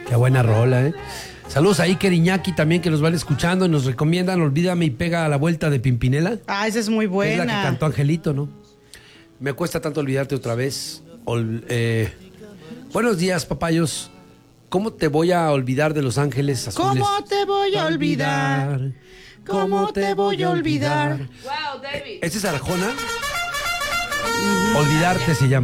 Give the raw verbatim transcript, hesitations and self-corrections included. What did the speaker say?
Qué buena rola, ¿eh? Saludos a Iker Iñaki también, que nos van escuchando y nos recomiendan Olvídame y pega a la vuelta de Pimpinela. Ah, esa es muy buena. Es la que cantó Angelito, ¿no? Me cuesta tanto olvidarte otra vez. Ol- eh, buenos días, papayos. ¿Cómo te voy a olvidar de Los Ángeles Azules? ¿Cómo te voy a olvidar? ¿Cómo te voy a olvidar? Wow, David. ¿Esta es Arjona? Olvidarte se llama.